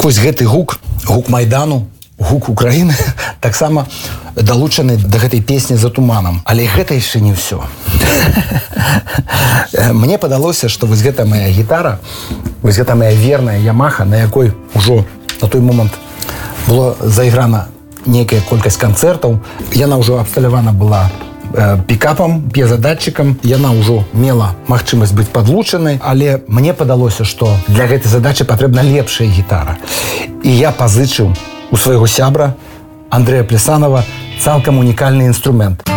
вось гэты гук Майдану, гук Украіны таксама далучаны да гэтай песні «За туманам». Але гэта яшчэ не ўсё. Мне падалося, што вось гэта моя гітара, вось гэта моя верная Ямаха, на якой ужо на той момант было зайграна некая колькасць канцэртаў. Яна ўжо абсталявана была пікапам, п'езадатчыкам. Яна ўжо мела магчымасць быць падлучанай, але мне падалося, што для гэтай задачы патрэбна лепшая гітара. І я пазычыў у свайго сябра Андрэя Плесанова цалкам унікальны інструмент.